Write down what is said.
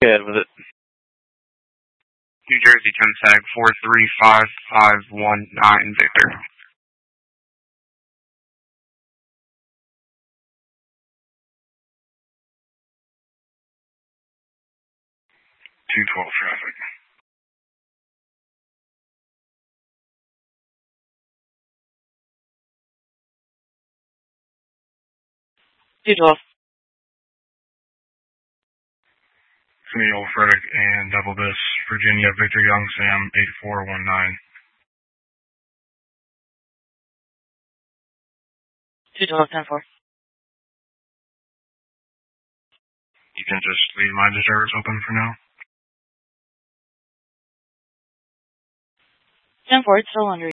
Good with it. New Jersey, turn tag 435519 Victor. 212 traffic. Camille Frederick and Double This, Virginia, Victor Young Sam 8419. 212-10-4. You can just leave my disturbers open for now. 10-4, it's still under